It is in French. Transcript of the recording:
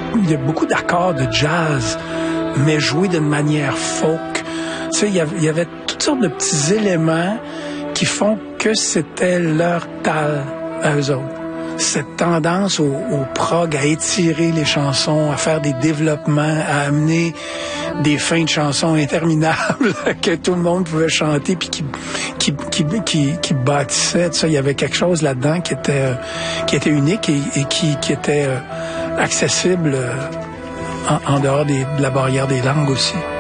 il y a beaucoup d'accords de jazz, mais joués d'une manière folk. Tu sais, il y avait toutes sortes de petits éléments qui font que c'était leur tal à eux autres. Cette tendance au prog, à étirer les chansons, à faire des développements, à amener des fins de chansons interminables que tout le monde pouvait chanter puis qui bâtissait. Il y avait quelque chose là-dedans qui était unique et qui était accessible en dehors de la barrière des langues aussi.